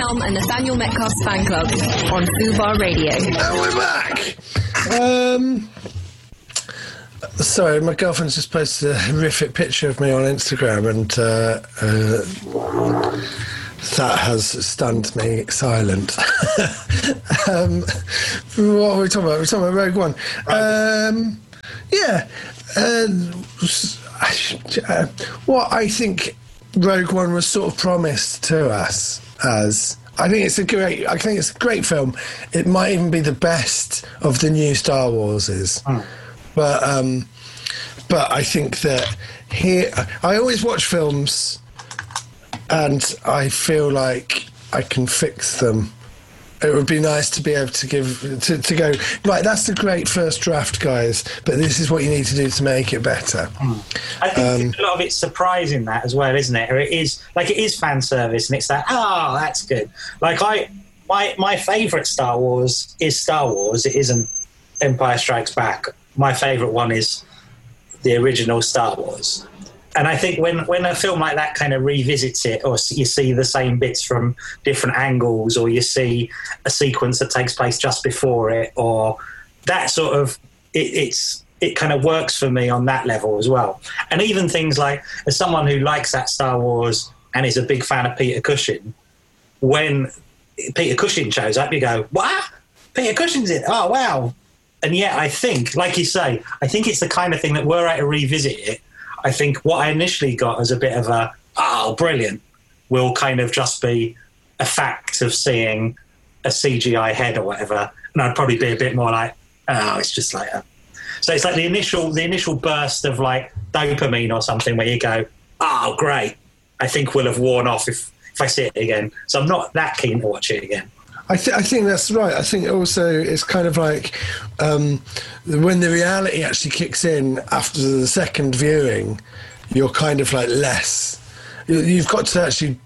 Tom and Nathaniel Metcalf's fan club on Fubar Radio. And we're back. Sorry, my girlfriend's just posted a horrific picture of me on Instagram, and that has stunned me silent. What are we talking about? We're talking about Rogue One. What I think Rogue One was sort of promised to us as... I think it's a great film. It might even be the best of the new Star Warses. But I think that here... I always watch films and I feel like I can fix them. It would be nice to be able to to go, right, that's a great first draft, guys, but this is what you need to do to make it better. I think a lot of it's surprising that as well, isn't it? Or it is fan service, and it's that, that's good. Like my favourite Star Wars is Star Wars. It isn't Empire Strikes Back. My favourite one is the original Star Wars. And I think when a film like that kind of revisits it, or you see the same bits from different angles, or you see a sequence that takes place just before it, or that sort of, it kind of works for me on that level as well. And even things like, as someone who likes that Star Wars and is a big fan of Peter Cushing, when Peter Cushing shows up, you go, what? Peter Cushing's in? Oh, wow. And yet I think, like you say, I think it's the kind of thing that were I to revisit it, I think what I initially got as a bit of a, brilliant, will kind of just be a fact of seeing a CGI head or whatever. And I'd probably be a bit more like, it's just like a... So it's like the initial burst of like dopamine or something where you go, great. I think we'll have worn off if I see it again. So I'm not that keen to watch it again. I think that's right. I think also it's kind of like when the reality actually kicks in after the second viewing, you're kind of like less. You've got to actually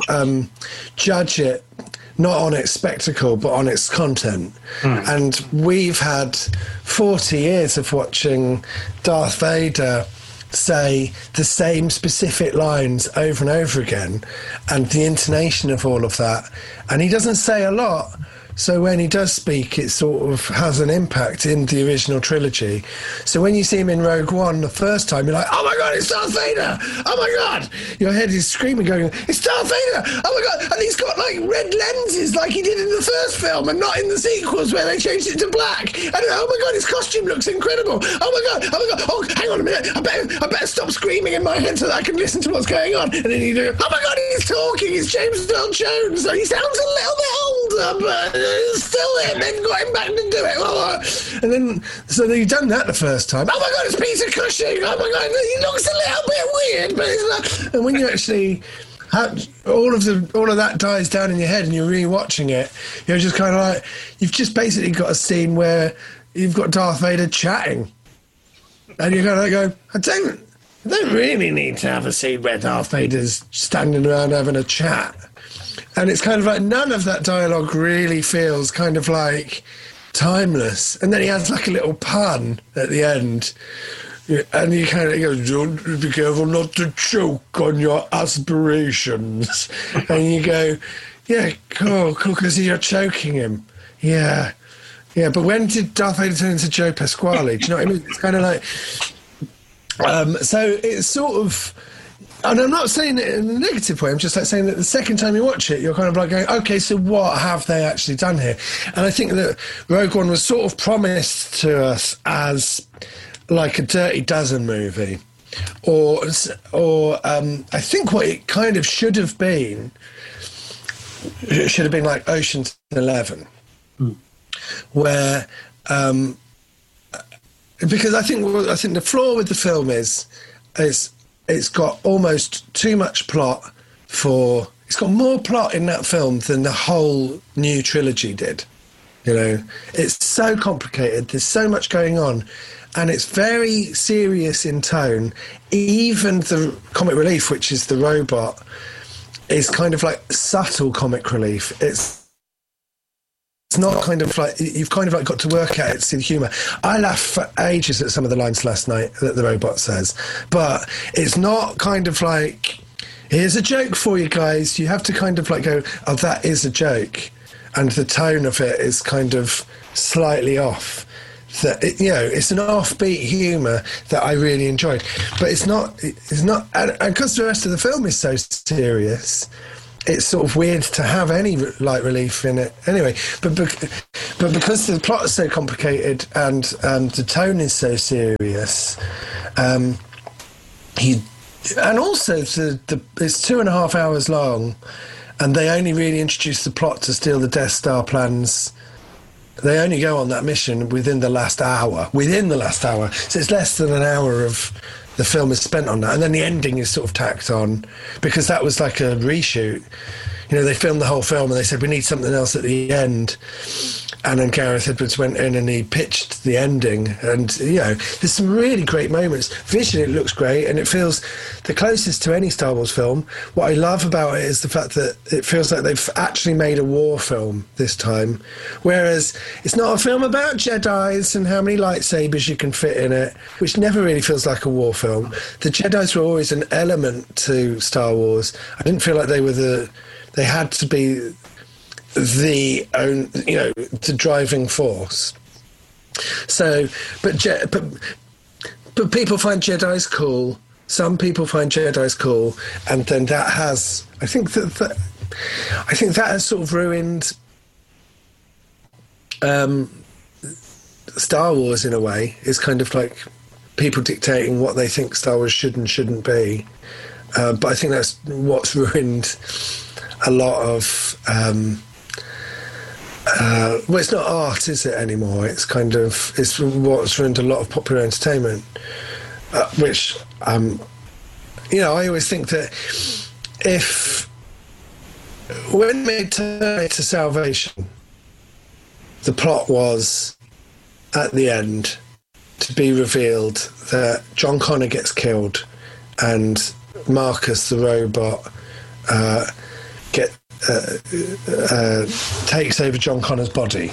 judge it not on its spectacle but on its content. And we've had 40 years of watching Darth Vader say the same specific lines over and over again, and the intonation of all of that, and he doesn't say a lot, so when he does speak it sort of has an impact in the original trilogy. So when you see him in Rogue One the first time, you're like, oh my god, it's Darth Vader, oh my god, your head is screaming going, it's Darth Vader, oh my god, and he's got like red lenses like he did in the first film and not in the sequels where they changed it to black, and oh my god, his costume looks incredible, oh my god, oh hang on a minute, I better stop screaming in my head so that I can listen to what's going on. And then you do, oh my god, he's talking, he's James Earl Jones, so he sounds a little bit older, but still him, then got him back to do it. And then, so you've done that the first time. Oh my god, it's Peter Cushing. Oh my god, he looks a little bit weird, but it's not. And when you actually all of that dies down in your head and you're rewatching it, you're just kind of like, you've just basically got a scene where you've got Darth Vader chatting, and you're kind of go, I don't really need to have a scene where Darth Vader's standing around having a chat. And it's kind of like none of that dialogue really feels kind of like timeless. And then he has like a little pun at the end. And he kind of goes, don't be careful not to choke on your aspirations. And you go, yeah, cool, because you're choking him. Yeah. Yeah, but when did Darth Vader turn into Joe Pasquale? Do you know what I mean? It's kind of like... so it's sort of... And I'm not saying it in a negative way, I'm just like saying that the second time you watch it, you're kind of like going, okay, so what have they actually done here? And I think that Rogue One was sort of promised to us as like a Dirty Dozen movie. Or I think what it kind of should have been, it should have been like Ocean's 11, where... because I think the flaw with the film is it's got almost too much plot for... It's got more plot in that film than the whole new trilogy did. You know, it's so complicated. There's so much going on. And it's very serious in tone. Even the comic relief, which is the robot, is kind of like subtle comic relief. It's not kind of like... You've kind of like got to work at it to see the humour. I laughed for ages at some of the lines last night that the robot says. But it's not kind of like... Here's a joke for you guys. You have to kind of like go, oh, that is a joke. And the tone of it is kind of slightly off. That it's an offbeat humour that I really enjoyed. But it's not, and because the rest of the film is so serious, it's sort of weird to have any light relief in it anyway. But because the plot is so complicated and the tone is so serious, and also it's 2.5 hours long, and they only really introduce the plot to steal the Death Star plans. They only go on that mission within the last hour. So it's less than an hour of the film is spent on that. And then the ending is sort of tacked on because that was like a reshoot. They filmed the whole film and they said, we need something else at the end. And then Gareth Edwards went in and he pitched the ending. And, there's some really great moments. Visually, it looks great and it feels the closest to any Star Wars film. What I love about it is the fact that it feels like they've actually made a war film this time. Whereas it's not a film about Jedis and how many lightsabers you can fit in it, which never really feels like a war film. The Jedis were always an element to Star Wars. I didn't feel like they had to be the driving force. So, but people find Jedis cool. Some people find Jedis cool, and then that has, I think that has sort of ruined Star Wars in a way. It's kind of like people dictating what they think Star Wars should and shouldn't be. But I think that's what's ruined a lot of it's not art, is it, anymore? It's what's ruined a lot of popular entertainment, which I always think that when they turned to Salvation, the plot was at the end to be revealed that John Connor gets killed and Marcus the robot takes over John Connor's body.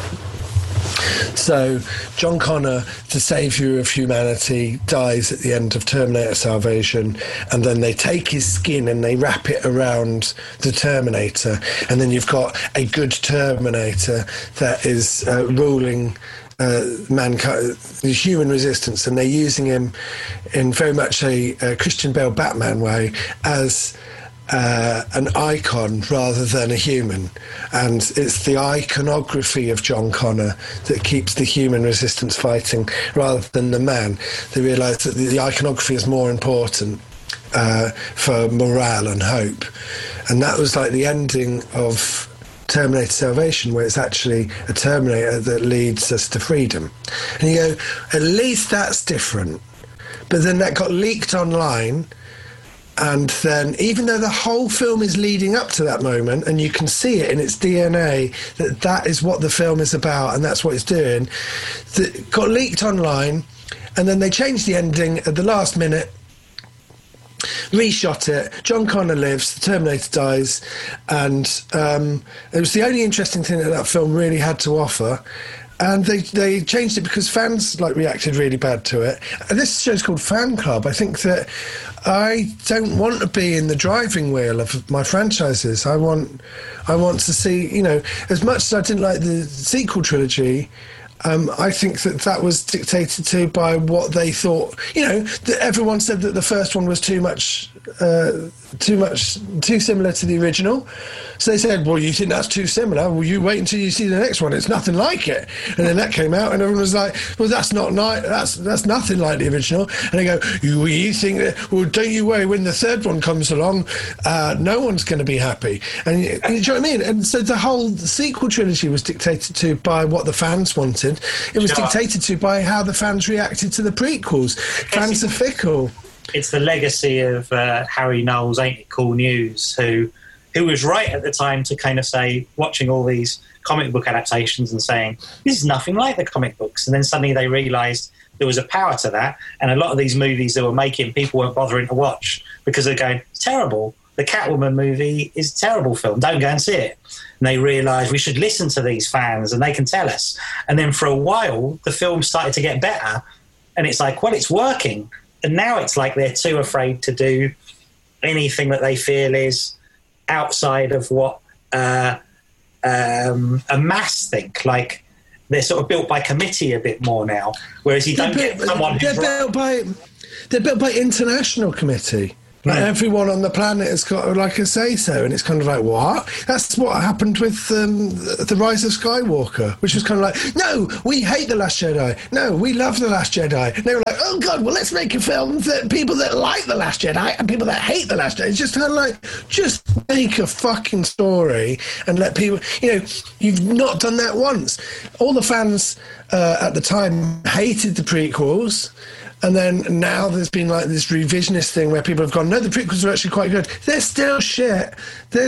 So John Connor, the saviour of humanity, dies at the end of Terminator Salvation, and then they take his skin and they wrap it around the Terminator, and then you've got a good Terminator that is ruling mankind, the human resistance, and they're using him in very much a Christian Bale Batman way as an icon rather than a human, and it's the iconography of John Connor that keeps the human resistance fighting rather than the man. They realise that the iconography is more important for morale and hope, and that was like the ending of Terminator Salvation, where it's actually a Terminator that leads us to freedom. And you go, at least that's different. But then that got leaked online, and then even though the whole film is leading up to that moment and you can see it in its DNA that is what the film is about and that's what it's doing, that got leaked online, and then they changed the ending at the last minute, reshot it, John Connor lives, the Terminator dies, and it was the only interesting thing that film really had to offer. And they changed it because fans reacted really bad to it. And this show's called Fan Club. I think that I don't want to be in the driving wheel of my franchises. I want to see, as much as I didn't like the sequel trilogy, I think that was dictated to by what they thought. That everyone said that the first one was too similar to the original. So they said, well, you think that's too similar? Well, you wait until you see the next one. It's nothing like it. And then that came out, and everyone was like, well, that's nothing like the original. And they go, you think that? Well, don't you worry. When the third one comes along, no one's going to be happy. And you know what I mean? And so the whole sequel trilogy was dictated to by what the fans wanted. It was dictated to by how the fans reacted to the prequels. Fans are fickle. It's the legacy of Harry Knowles, Ain't It Cool News, who was right at the time to kind of say, watching all these comic book adaptations and saying, this is nothing like the comic books. And then suddenly they realised there was a power to that. And a lot of these movies they were making, people weren't bothering to watch because they're going, it's terrible. The Catwoman movie is a terrible film. Don't go and see it. And they realised we should listen to these fans and they can tell us. And then for a while, the film started to get better. And it's like, well, it's working. And now it's like they're too afraid to do anything that they feel is outside of what a mass think. Like, they're sort of built by committee a bit more now, whereas you don't get someone who's... They're built by international committee. Like everyone on the planet has got like a say-so, and it's kind of like, what? That's what happened with The Rise of Skywalker, which was kind of like, no, we hate The Last Jedi. No, we love The Last Jedi. And they were like, oh, God, well, let's make a film that people that like The Last Jedi and people that hate The Last Jedi. It's just kind of like, just make a fucking story and let people... You know, you've not done that once. All the fans at the time hated the prequels. And then now there's been like this revisionist thing where people have gone, no, the prequels are actually quite good. They're still shit. There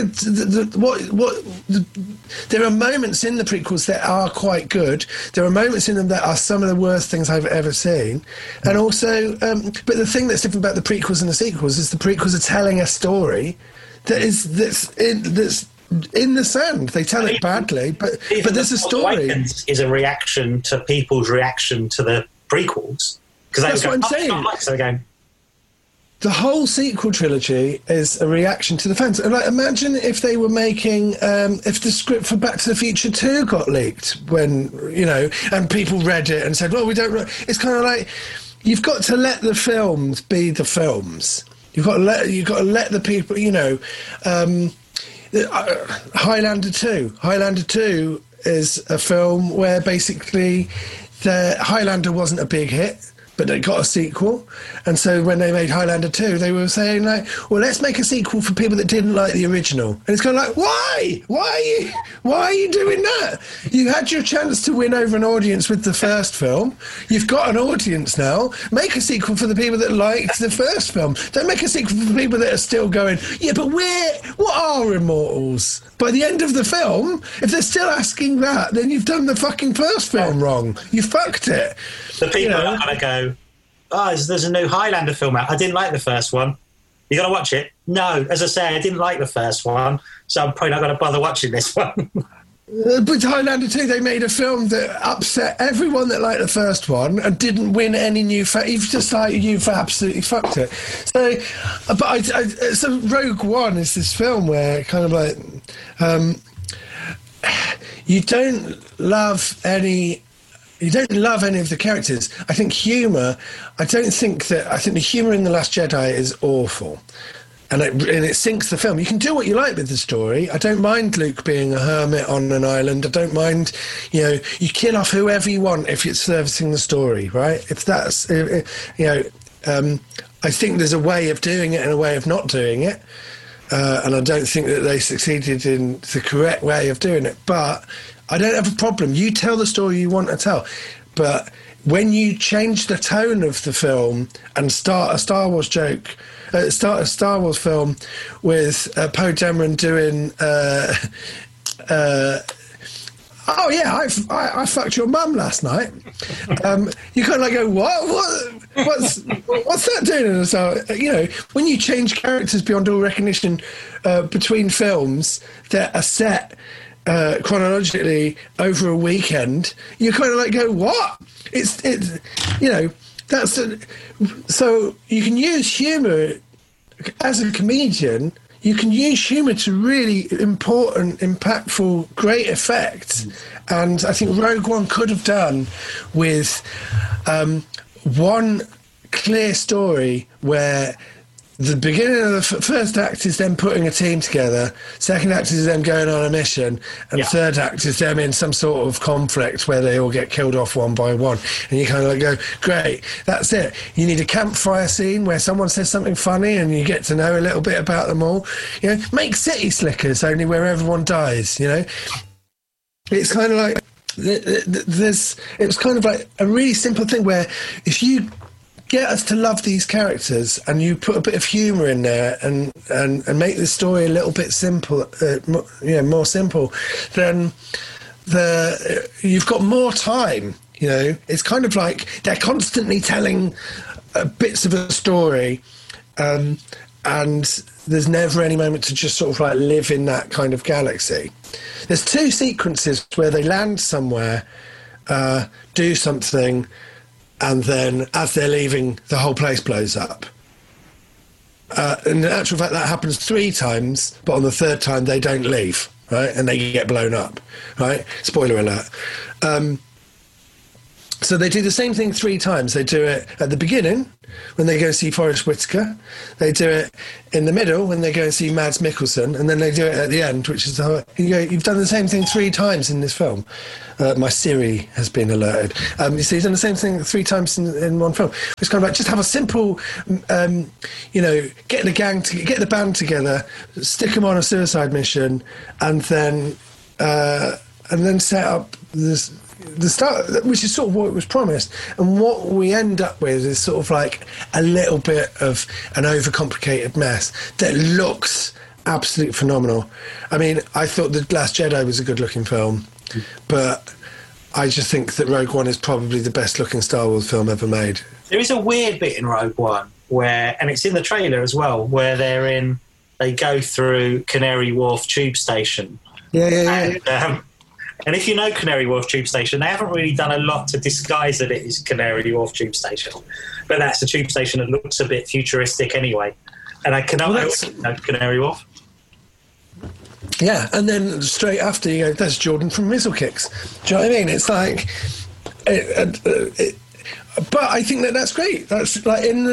are moments in the prequels that are quite good. There are moments in them that are some of the worst things I've ever seen. And also, but the thing that's different about the prequels and the sequels is the prequels are telling a story that's in the sand. They tell it badly, but there's a story. Is a reaction to people's reaction to the prequels. That's what I'm saying. The whole sequel trilogy is a reaction to the fans. And like, imagine if they were making, if the script for Back to the Future 2 got leaked when, you know, and people read it and said, well, we don't... It's kind of like, you've got to let the films be the films. You've got to let the people, you know... Highlander 2. Highlander 2 is a film where basically the Highlander wasn't a big hit, but they got a sequel. And so when they made Highlander 2, they were saying, like, well, let's make a sequel for people that didn't like the original. And it's kind of like, why? Why are you doing that? You had your chance to win over an audience with the first film. You've got an audience now. Make a sequel for the people that liked the first film. Don't make a sequel for the people that are still going, yeah, but what are Immortals? By the end of the film, if they're still asking that, then you've done the fucking first film wrong. You fucked it. The people are going to go, oh, there's a new Highlander film out. I didn't like the first one. You got to watch it? No. As I say, I didn't like the first one, so I'm probably not going to bother watching this one. But Highlander 2, they made a film that upset everyone that liked the first one and didn't win any new... You've just like, you've absolutely fucked it. So, so Rogue One is this film where kind of like... you don't love any of the characters. I think humour... I think the humour in The Last Jedi is awful. And it sinks the film. You can do what you like with the story. I don't mind Luke being a hermit on an island. I don't mind, you kill off whoever you want if it's servicing the story, right? If that's, I think there's a way of doing it and a way of not doing it. And I don't think that they succeeded in the correct way of doing it. But I don't have a problem. You tell the story you want to tell. But when you change the tone of the film and start a Star Wars joke... start a Star Wars film with Poe Dameron doing oh yeah, I fucked your mum last night. You kind of like go, what's that doing? And so, when you change characters beyond all recognition between films that are set chronologically over a weekend, you kind of like go, what? So you can use humour as a comedian. You can use humour to really important, impactful, great effect. And I think Rogue One could have done with one clear story where the beginning of the first act is them putting a team together, second act is them going on a mission, and third act is them in some sort of conflict where they all get killed off one by one. And you kind of like go, great, that's it. You need a campfire scene where someone says something funny and you get to know a little bit about them all. Make City Slickers, only where everyone dies, It's kind of like, it was kind of like a really simple thing where if you get us to love these characters and you put a bit of humour in there and make the story a little bit simple, more simple, then you've got more time. It's kind of like they're constantly telling bits of a story, and there's never any moment to just sort of like live in that kind of galaxy. There's two sequences where they land somewhere, do something, and then as they're leaving, the whole place blows up. in actual fact, that happens 3 times, but on the 3rd time they don't leave, right? And they get blown up, right? Spoiler alert. So they do the same thing 3 times. They do it at the beginning when they go see Forrest Whitaker. They do it in the middle when they go and see Mads Mikkelsen, and then they do it at the end, which is you've done the same thing 3 times in this film. My Siri has been alerted. You see, he's done the same thing 3 times in one film. It's kind of like, just have a simple, get the band together, stick them on a suicide mission, and then set up the start, which is sort of what was promised. And what we end up with is sort of like a little bit of an overcomplicated mess that looks absolutely phenomenal. I mean, I thought The Last Jedi was a good-looking film, but I just think that Rogue One is probably the best-looking Star Wars film ever made. There is a weird bit in Rogue One where, and it's in the trailer as well, where they go through Canary Wharf tube station. Yeah. And if you know Canary Wharf tube station, they haven't really done a lot to disguise that it is Canary Wharf tube station. But that's a tube station that looks a bit futuristic anyway. And I cannot know Canary Wharf. Yeah, and then straight after you go, that's Jordan from Mizzlekicks. Do you know what I mean? It's like, but I think that's great. That's like in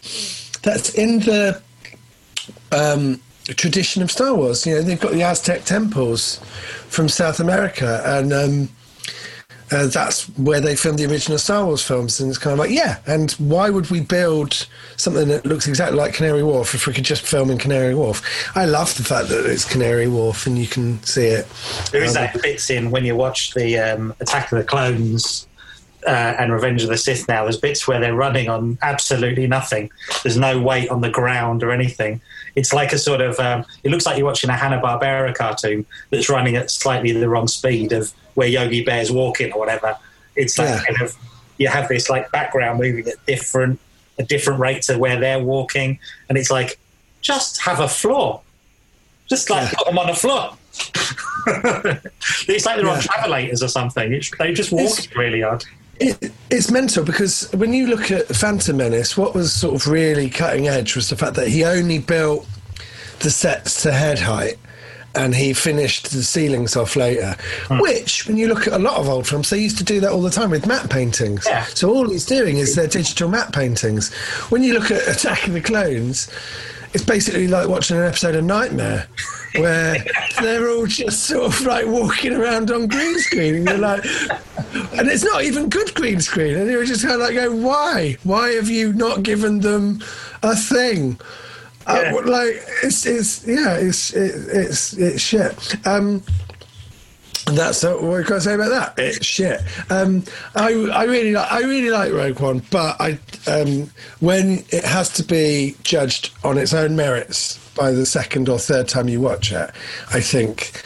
the tradition of Star Wars. You know, they've got the Aztec temples from South America, and that's where they filmed the original Star Wars films. And it's kind of like, yeah, and why would we build something that looks exactly like Canary Wharf if we could just film in Canary Wharf? I love the fact that it's Canary Wharf and you can see it. There is that bits in when you watch the Attack of the Clones and Revenge of the Sith now, there's bits where they're running on absolutely nothing. There's no weight on the ground or anything. It's like a sort of, it looks like you're watching a Hanna-Barbera cartoon that's running at slightly the wrong speed of where Yogi Bear's walking or whatever. It's like kind of, you have this like background moving at a different rate to where they're walking. And it's like, just have a floor. Just like put them on a floor. It's like they're on travelators or something. They just walk really hard. It's mental because when you look at Phantom Menace, what was sort of really cutting edge was the fact that he only built the sets to head height and he finished the ceilings off later, which, when you look at a lot of old films, they used to do that all the time with matte paintings. Yeah. So all he's doing is their digital matte paintings. When you look at Attack of the Clones, it's basically like watching an episode of Nightmare where they're all just sort of like walking around on green screen, and you're like, and it's not even good green screen, and you're just kind of like going, why have you not given them a thing? Like it's shit. And that's what we've got to say about that. It's shit. I really like Rogue One, but when it has to be judged on its own merits by the 2nd or 3rd time you watch it, I think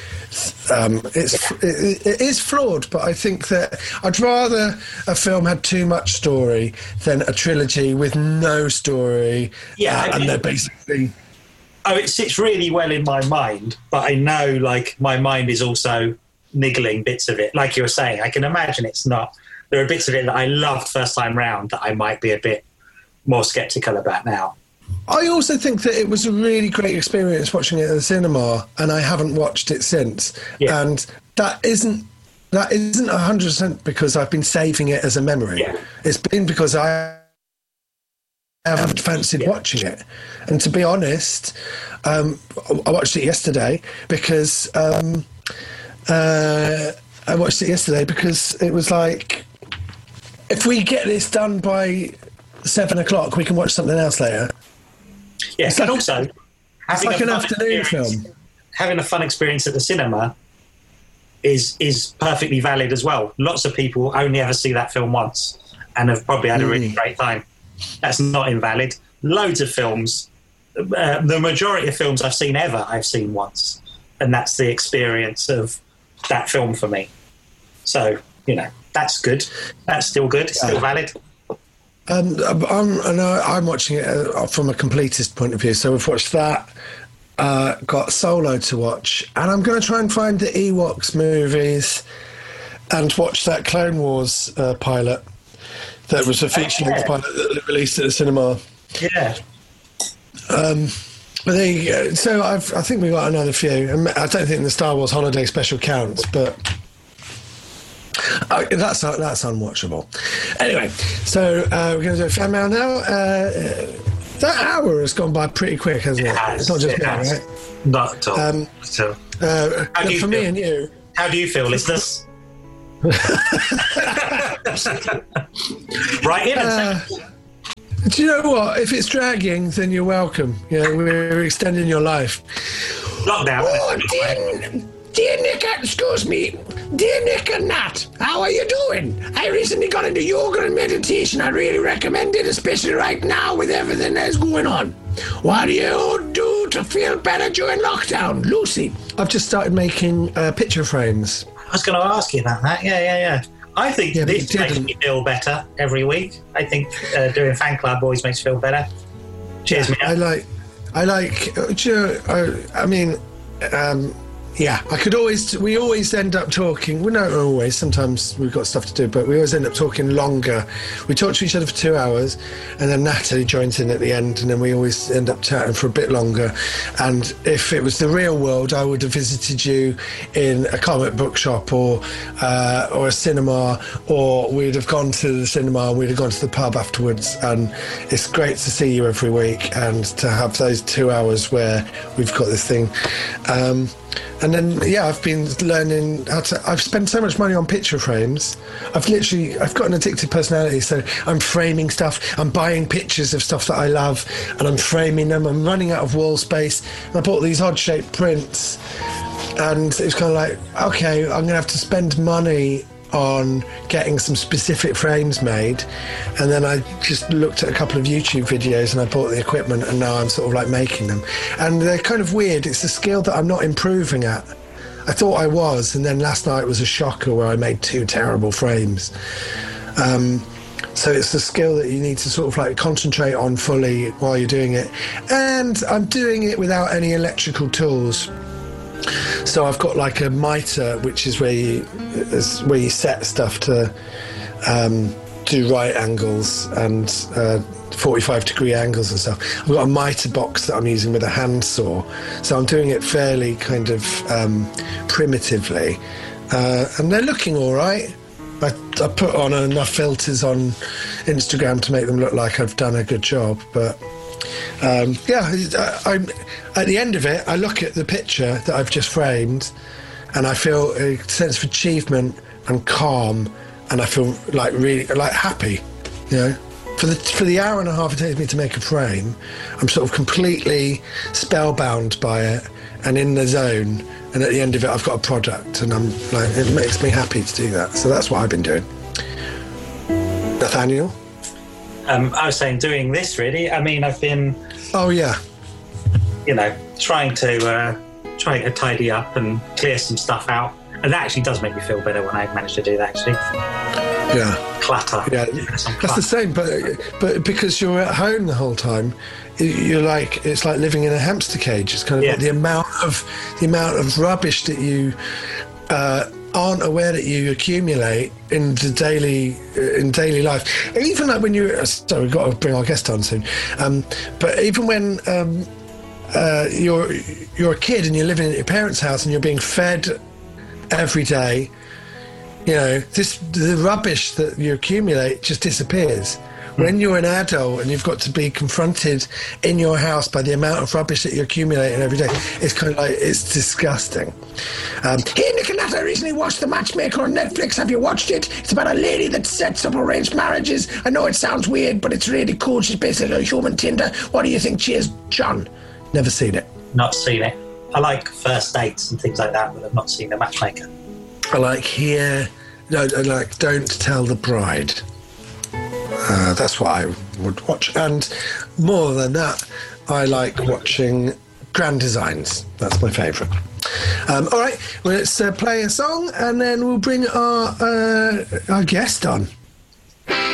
it is flawed. But I think that I'd rather a film had too much story than a trilogy with no story. Yeah, and they're basically. Oh, it sits really well in my mind, but I know, like, my mind is also niggling bits of it. Like you were saying, I can imagine it's not. There are bits of it that I loved first time round that I might be a bit more sceptical about now. I also think that it was a really great experience watching it at the cinema, and I haven't watched it since. Yeah. And that isn't 100% because I've been saving it as a memory. Yeah. It's been because I haven't fancied watching it. And to be honest, I watched it yesterday because it was like, if we get this done by 7 o'clock, we can watch something else later. Yeah, and also, it's like an afternoon film. Having a fun experience at the cinema is perfectly valid as well. Lots of people only ever see that film once and have probably had a really great time. That's not invalid. Loads of films, the majority of films I've seen once, and that's the experience of that film for me. So, that's good. That's still good. It's still valid. I'm watching it from a completist point of view. So we've watched that, got Solo to watch, and I'm going to try and find the Ewoks movies and watch that Clone Wars pilot that was a feature-length pilot that released at the cinema. Yeah. But there you go. So I think we got another few. I don't think the Star Wars Holiday Special counts, but that's unwatchable. Anyway, so we're going to do a fan mail now. That hour has gone by pretty quick, hasn't it? It's not just me, right? Not at all. For me and you. How do you feel, listeners? Right in. Do you know what? If it's dragging, then you're welcome. We're extending your life. Lockdown. Oh, dear Nick, excuse me. Dear Nick and Nat, how are you doing? I recently got into yoga and meditation. I really recommend it, especially right now with everything that's going on. What do you do to feel better during lockdown? Lucy. I've just started making picture frames. I was going to ask you about that. Yeah. I think this makes me feel better every week. I think doing fan club always makes me feel better. Cheers, me. We always end up talking. Well, not always. Sometimes we've got stuff to do, but we always end up talking longer. We talk to each other for 2 hours, and then Natalie joins in at the end, and then we always end up chatting for a bit longer. And if it was the real world, I would have visited you in a comic book shop or a cinema, or we'd have gone to the cinema and we'd have gone to the pub afterwards. And it's great to see you every week and to have those 2 hours where we've got this thing. And then, I've been learning I've spent so much money on picture frames. I've got an addictive personality, so I'm framing stuff. I'm buying pictures of stuff that I love, and I'm framing them. I'm running out of wall space. And I bought these odd-shaped prints, and it's kind of like, okay, I'm going to have to spend money on getting some specific frames made. And then I just looked at a couple of YouTube videos and I bought the equipment, and now I'm sort of like making them. And they're kind of weird. It's a skill that I'm not improving at. I thought I was, and then last night was a shocker where I made 2 terrible frames. So it's a skill that you need to sort of like concentrate on fully while you're doing it. And I'm doing it without any electrical tools. So I've got like a mitre, which is where you set stuff to do right angles and 45-degree angles and stuff. I've got a mitre box that I'm using with a handsaw, so I'm doing it fairly kind of primitively, and they're looking all right. I put on enough filters on Instagram to make them look like I've done a good job, but I'm at the end of it, I look at the picture that I've just framed, and I feel a sense of achievement and calm, and I feel like really like happy. For the hour and a half it takes me to make a frame, I'm sort of completely spellbound by it and in the zone. And at the end of it, I've got a product, and I'm like, it makes me happy to do that. So that's what I've been doing. Nathaniel? I was saying doing this really. I mean, I've been. Oh yeah. Trying to tidy up and clear some stuff out, and that actually does make me feel better when I manage to do that. Actually. Yeah. Clutter. Yeah. That's the same, but because you're at home the whole time, you're like, it's like living in a hamster cage. It's kind of like the amount of rubbish that you aren't aware that you accumulate in daily life. Even like when you're, sorry, we've got to bring our guest on soon. But even when you're a kid and you're living at your parents' house and you're being fed every day, the rubbish that you accumulate just disappears. When you're an adult and you've got to be confronted in your house by the amount of rubbish that you're accumulating every day, it's kind of like, it's disgusting. Hey, Nick and Nat, I recently watched The Matchmaker on Netflix. Have you watched it? It's about a lady that sets up arranged marriages. I know it sounds weird, but it's really cool. She's basically a human Tinder. What do you think? Cheers, John. Never seen it. Not seen it. I like first dates and things like that, but I've not seen The Matchmaker. I like Don't Tell the Bride. That's what I would watch. And more than that, I like watching Grand Designs. That's my favourite. All right, well, let's play a song, and then we'll bring our guest on.